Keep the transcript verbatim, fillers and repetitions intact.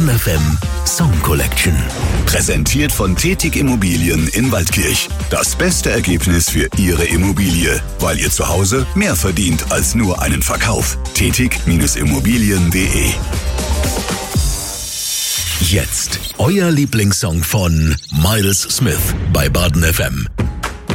Baden F M Song Collection. Präsentiert von Tetig Immobilien in Waldkirch. Das beste Ergebnis für Ihre Immobilie, weil ihr zu Hause mehr verdient als nur einen Verkauf. Tetig Immobilien punkt de. Jetzt euer Lieblingssong von Miles Smith bei Baden F M.